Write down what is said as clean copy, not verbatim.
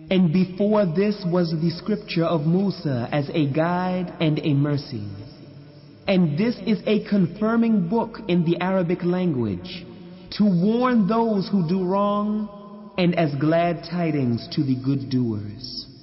And before this was the scripture of Musa as a guide and a mercy. And this is a confirming book in the Arabic language, to warn those who do wrong, and as glad tidings to the good doers.